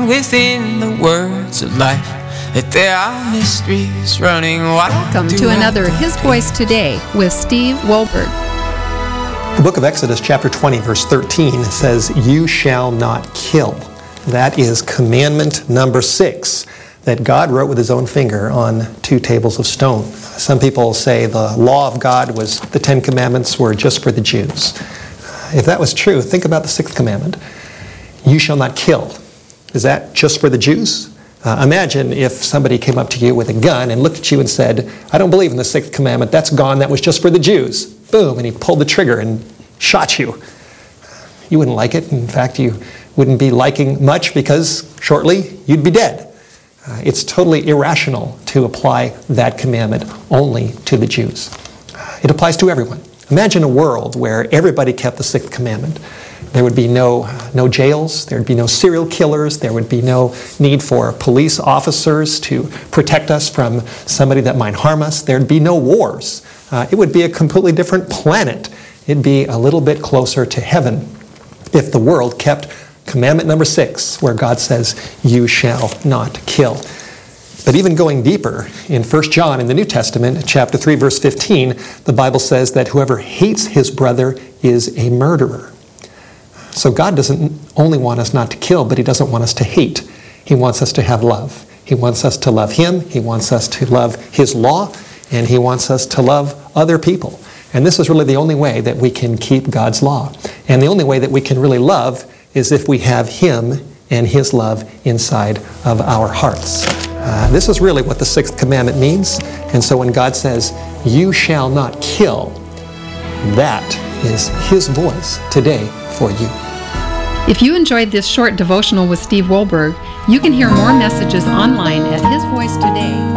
within the words of life, that there are mysteries running wild. Welcome to another His Voice Today with Steve Wohlberg. The book of Exodus, chapter 20, verse 13 says, "You shall not kill." That is commandment number 6 that God wrote with his own finger on 2 tables of stone. Some people say the law of God was, the 10 commandments were just for the Jews. If that was true, think about the 6th commandment. You shall not kill. Is that just for the Jews? Imagine if somebody came up to you with a gun and looked at you and said, "I don't believe in the 6th commandment. That's gone. That was just for the Jews." Boom, and he pulled the trigger and shot you. You wouldn't like it. In fact, you wouldn't be liking much because shortly you'd be dead. It's totally irrational to apply that commandment only to the Jews. It applies to everyone. Imagine a world where everybody kept the 6th commandment. There would be no jails, there would be no serial killers, there would be no need for police officers to protect us from somebody that might harm us, there'd be no wars. It would be a completely different planet. It'd be a little bit closer to heaven if the world kept commandment number 6, where God says, "You shall not kill." But even going deeper, in 1 John in the New Testament, chapter 3, verse 15, the Bible says that whoever hates his brother is a murderer. So God doesn't only want us not to kill, but he doesn't want us to hate. He wants us to have love. He wants us to love him, he wants us to love his law, and he wants us to love other people. And this is really the only way that we can keep God's law. And the only way that we can really love is if we have him and his love inside of our hearts. This is really what the 6th commandment means. And so when God says, "You shall not kill," that is his voice today for you. If you enjoyed this short devotional with Steve Wohlberg, you can hear more messages online at hisvoicetoday.com.